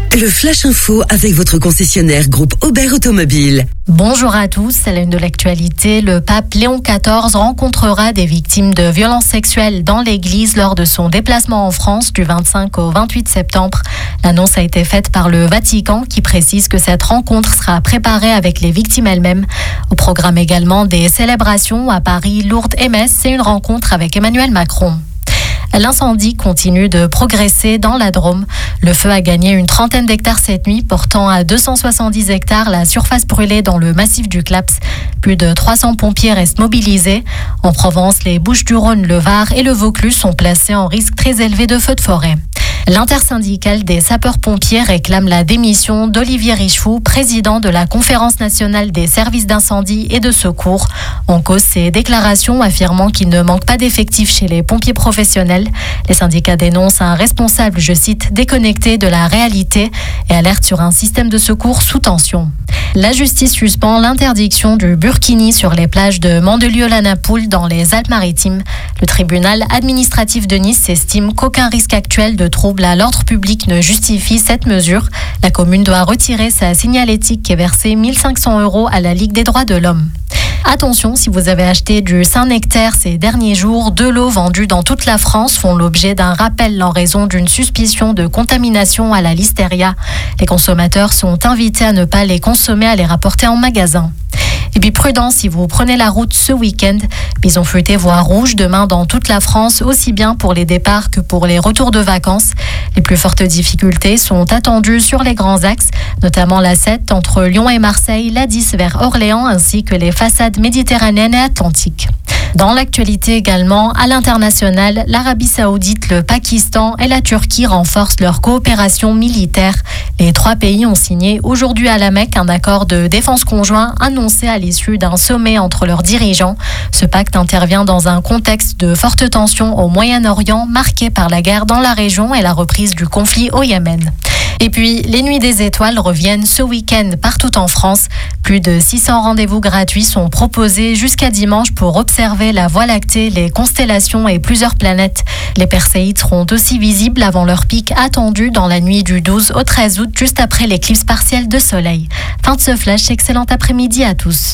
Le Flash Info avec votre concessionnaire groupe Aubert Automobile. Bonjour à tous, à la une de l'actualité, le pape Léon XIV rencontrera des victimes de violences sexuelles dans l'église lors de son déplacement en France du 25 au 28 septembre. L'annonce a été faite par le Vatican qui précise que cette rencontre sera préparée avec les victimes elles-mêmes. Au programme également des célébrations à Paris, Lourdes et Metz et une rencontre avec Emmanuel Macron. L'incendie continue de progresser dans la Drôme. Le feu a gagné une trentaine d'hectares cette nuit, portant à 270 hectares la surface brûlée dans le massif du Claps. Plus de 300 pompiers restent mobilisés. En Provence, les Bouches-du-Rhône, le Var et le Vaucluse sont placés en risque très élevé de feux de forêt. L'intersyndicale des sapeurs-pompiers réclame la démission d'Olivier Richefou, président de la Conférence nationale des services d'incendie et de secours. En cause, ses déclarations affirmant qu'il ne manque pas d'effectifs chez les pompiers professionnels. Les syndicats dénoncent un responsable, je cite, déconnecté de la réalité et alertent sur un système de secours sous tension. La justice suspend l'interdiction du burkini sur les plages de Mandelieu-la-Napoule dans les Alpes-Maritimes. Le tribunal administratif de Nice estime qu'aucun risque actuel de trouble à l'ordre public ne justifie cette mesure. La commune doit retirer sa signalétique et verser 1 500 € à la Ligue des droits de l'homme. Attention, si vous avez acheté du Saint-Nectaire ces derniers jours, 2 lots vendus dans toute la France font l'objet d'un rappel en raison d'une suspicion de contamination à la listeria. Les consommateurs sont invités à ne pas les consommer, à les rapporter en magasin. Et puis prudence si vous prenez la route ce week-end. Bison futé voie rouge demain dans toute la France, aussi bien pour les départs que pour les retours de vacances. Les plus fortes difficultés sont attendues sur les grands axes, notamment la 7 entre Lyon et Marseille, la 10 vers Orléans ainsi que les façades méditerranéennes et atlantiques. Dans l'actualité également, à l'international, l'Arabie Saoudite, le Pakistan et la Turquie renforcent leur coopération militaire. Les 3 pays ont signé aujourd'hui à la Mecque un accord de défense conjoint annoncé à l'issue d'un sommet entre leurs dirigeants. Ce pacte intervient dans un contexte de forte tension au Moyen-Orient marqué par la guerre dans la région et la reprise du conflit au Yémen. Et puis, les Nuits des Étoiles reviennent ce week-end partout en France. Plus de 600 rendez-vous gratuits sont proposés jusqu'à dimanche pour observer la Voie lactée, les constellations et plusieurs planètes. Les Perséides seront aussi visibles avant leur pic attendu dans la nuit du 12 au 13 août, juste après l'éclipse partielle de soleil. Fin de ce flash, excellent après-midi à tous.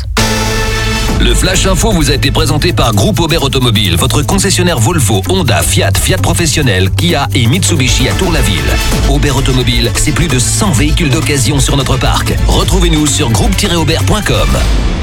Le Flash Info vous a été présenté par Groupe Aubert Automobile, votre concessionnaire Volvo, Honda, Fiat, Fiat Professionnel, Kia et Mitsubishi à Tour-la-Ville. Aubert Automobile, c'est plus de 100 véhicules d'occasion sur notre parc. Retrouvez-nous sur groupe-aubert.com.